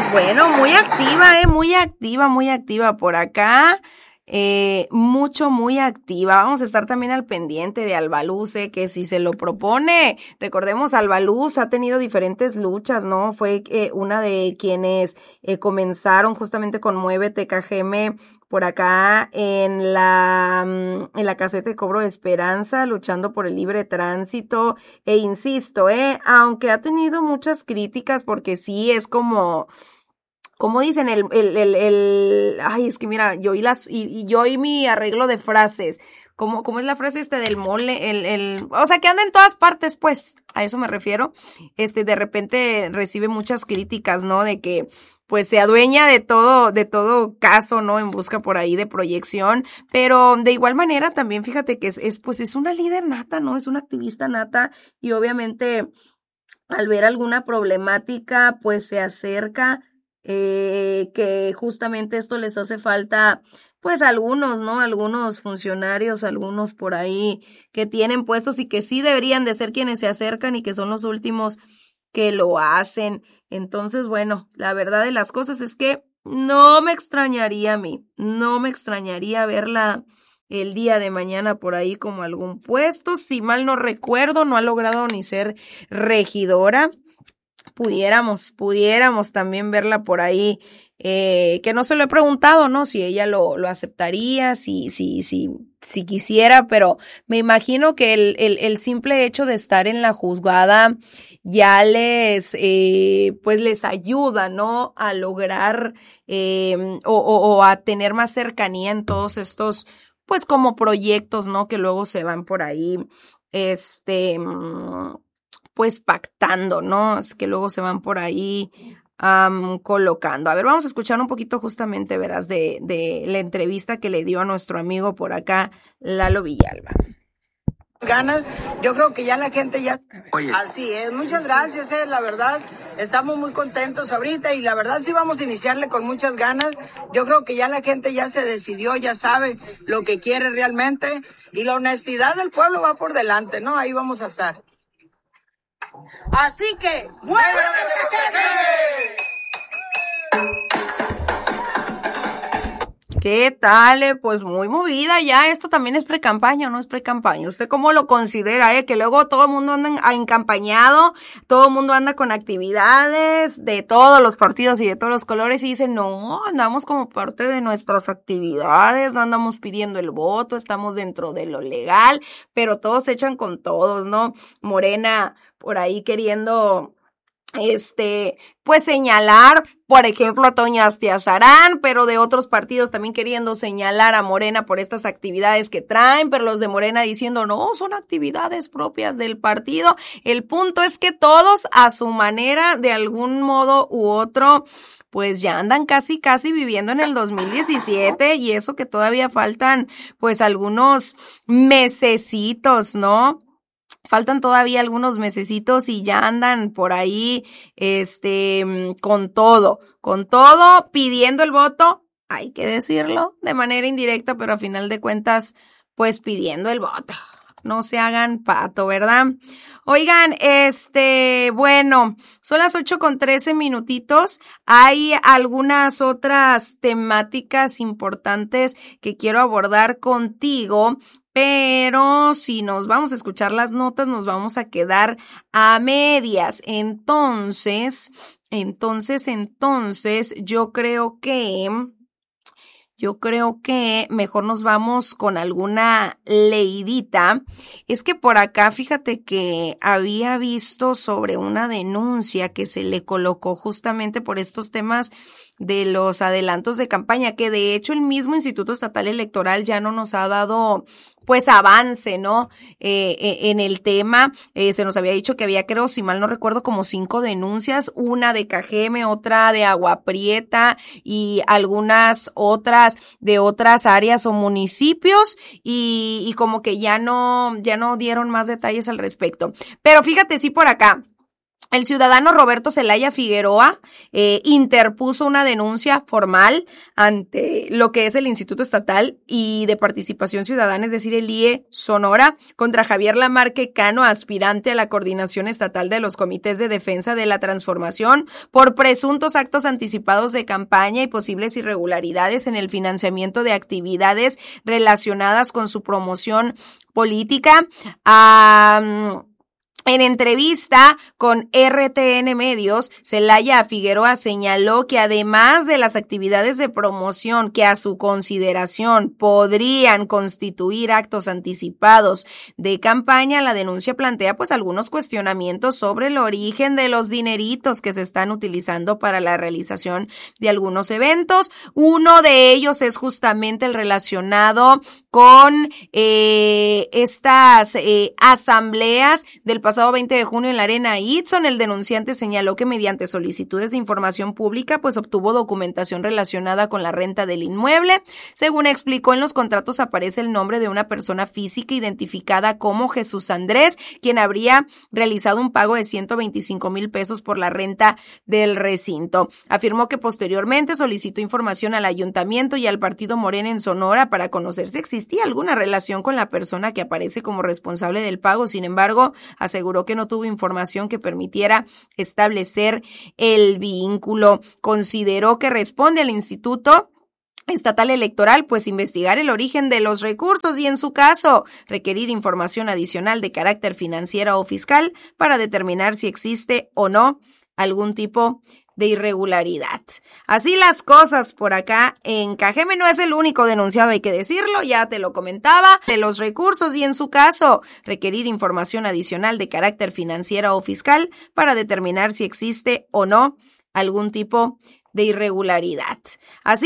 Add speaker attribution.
Speaker 1: Pues bueno, muy activa por acá. Muy activa. Vamos a estar también al pendiente de Albaluz, que si se lo propone, recordemos, Albaluz ha tenido diferentes luchas, ¿no? Fue una de quienes comenzaron justamente con Muévete KGM por acá en la caseta de cobro de Esperanza, luchando por el libre tránsito, e insisto, aunque ha tenido muchas críticas, porque sí es como dicen, ay, es que mira, yo oí mi arreglo de frases. ¿Cómo es la frase del mole? O sea, que anda en todas partes, pues, a eso me refiero. De repente recibe muchas críticas, ¿no? De que, pues, se adueña de todo caso, ¿no? En busca por ahí de proyección. Pero de igual manera también, fíjate que es una líder nata, ¿no? Es una activista nata, y obviamente, al ver alguna problemática, pues se acerca, que justamente esto les hace falta, pues algunos, ¿no? Algunos funcionarios, algunos por ahí que tienen puestos y que sí deberían de ser quienes se acercan y que son los últimos que lo hacen. Entonces, bueno, la verdad de las cosas es que no me extrañaría verla el día de mañana por ahí como algún puesto. Si mal no recuerdo, no ha logrado ni ser regidora. Pudiéramos también verla por ahí, que no se lo he preguntado, ¿no? Si ella lo aceptaría, si quisiera, pero me imagino que el simple hecho de estar en la juzgada ya pues les ayuda, ¿no? A lograr, o a tener más cercanía en todos estos, pues como proyectos, ¿no? Que luego se van por ahí, pues pactando, ¿no? Es que luego se van por ahí colocando. A ver, vamos a escuchar un poquito justamente, verás, de la entrevista que le dio a nuestro amigo por acá, Lalo Villalba.
Speaker 2: Ganas, yo creo que ya la gente ya... Oye. Así es, muchas gracias, la verdad, estamos muy contentos ahorita y la verdad sí vamos a iniciarle con muchas ganas. Yo creo que ya la gente ya se decidió, ya sabe lo que quiere realmente y la honestidad del pueblo va por delante, ¿no? Ahí vamos a estar. Así que, ¡muévete, KGM!
Speaker 1: ¿Qué tal? Pues muy movida ya. Esto también es pre-campaña, ¿o no es pre-campaña? ¿Usted cómo lo considera, Que luego todo el mundo anda encampañado, todo el mundo anda con actividades de todos los partidos y de todos los colores y dice, no, andamos como parte de nuestras actividades, no andamos pidiendo el voto, estamos dentro de lo legal, pero todos se echan con todos, ¿no? Morena por ahí queriendo, pues señalar, por ejemplo, a Toña Astiazarán, pero de otros partidos también queriendo señalar a Morena por estas actividades que traen, pero los de Morena diciendo, no, son actividades propias del partido. El punto es que todos a su manera, de algún modo u otro, pues ya andan casi viviendo en el 2017 y eso que todavía faltan, pues algunos mesecitos, ¿no? Faltan todavía algunos mesecitos y ya andan por ahí, con todo, pidiendo el voto, hay que decirlo, de manera indirecta, pero a final de cuentas, pues pidiendo el voto. No se hagan pato, ¿verdad? Oigan, bueno, son las 8:13. Hay algunas otras temáticas importantes que quiero abordar contigo, pero si nos vamos a escuchar las notas, nos vamos a quedar a medias. Entonces, yo creo que mejor nos vamos con alguna leidita. Es que por acá, fíjate que había visto sobre una denuncia que se le colocó justamente por estos temas de los adelantos de campaña, que de hecho el mismo Instituto Estatal Electoral ya no nos ha dado pues avance, ¿no? En el tema, se nos había dicho que había, creo, si mal no recuerdo, como 5 denuncias, una de KGM, otra de Agua Prieta y algunas otras de otras áreas o municipios y como que ya no dieron más detalles al respecto. Pero fíjate, sí, por acá. El ciudadano Roberto Zelaya Figueroa interpuso una denuncia formal ante lo que es el Instituto Estatal y de Participación Ciudadana, es decir, el IE Sonora, contra Javier Lamarque Cano, aspirante a la coordinación estatal de los comités de defensa de la transformación, por presuntos actos anticipados de campaña y posibles irregularidades en el financiamiento de actividades relacionadas con su promoción política. En entrevista con RTN Medios, Zelaya Figueroa señaló que además de las actividades de promoción que a su consideración podrían constituir actos anticipados de campaña, la denuncia plantea pues algunos cuestionamientos sobre el origen de los dineritos que se están utilizando para la realización de algunos eventos. Uno de ellos es justamente el relacionado con estas asambleas del pasado 20 de junio en la Arena Itzon. El denunciante señaló que mediante solicitudes de información pública pues obtuvo documentación relacionada con la renta del inmueble. Según explicó, en los contratos aparece el nombre de una persona física identificada como Jesús Andrés, quien habría realizado un pago de 125,000 pesos por la renta del recinto. Afirmó que posteriormente solicitó información al ayuntamiento y al partido Morena en Sonora para conocer si existía alguna relación con la persona que aparece como responsable del pago. Sin embargo, aseguró que no tuvo información que permitiera establecer el vínculo. Consideró que responde al Instituto Estatal Electoral pues investigar el origen de los recursos y, en su caso, requerir información adicional de carácter financiero o fiscal para determinar si existe o no algún tipo de irregularidad. Así las cosas por acá en Cajeme. No es el único denunciado, hay que decirlo, ya te lo comentaba, de los recursos y, en su caso, requerir información adicional de carácter financiero o fiscal para determinar si existe o no algún tipo de irregularidad. Así